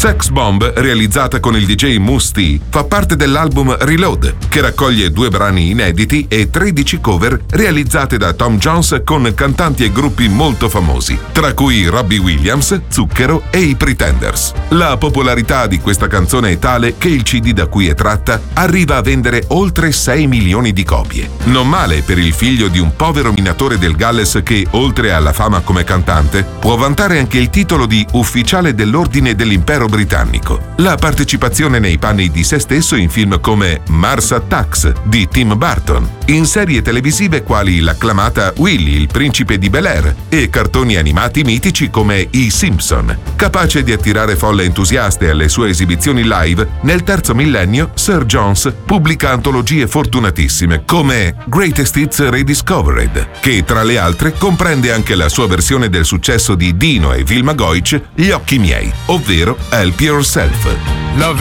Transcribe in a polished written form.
Sex Bomb, realizzata con il DJ Mousse T, fa parte dell'album Reload, che raccoglie 2 brani inediti e 13 cover realizzate da Tom Jones con cantanti e gruppi molto famosi, tra cui Robbie Williams, Zucchero e i Pretenders. La popolarità di questa canzone è tale che il CD da cui è tratta arriva a vendere oltre 6 milioni di copie. Non male per il figlio di un povero minatore del Galles che, oltre alla fama come cantante, può vantare anche il titolo di ufficiale dell'ordine dell'impero britannico. La partecipazione nei panni di se stesso in film come Mars Attacks di Tim Burton, in serie televisive quali l'acclamata Willy, il principe di Bel-Air, e cartoni animati mitici come I Simpson. Capace di attirare folle entusiaste alle sue esibizioni live, nel terzo millennio Sir Jones pubblica antologie fortunatissime come Greatest Hits Rediscovered, che tra le altre comprende anche la sua versione del successo di Dino e Vilma Goich, Gli occhi miei, ovvero Help Yourself.